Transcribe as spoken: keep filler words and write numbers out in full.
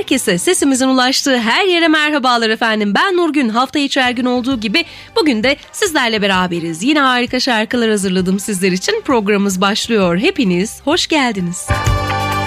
herkese, sesimizin ulaştığı her yere merhabalar efendim. Ben Nurgün. Hafta içi her gün olduğu gibi bugün de sizlerle beraberiz. Yine harika şarkılar hazırladım sizler için. Programımız başlıyor. Hepiniz hoş geldiniz.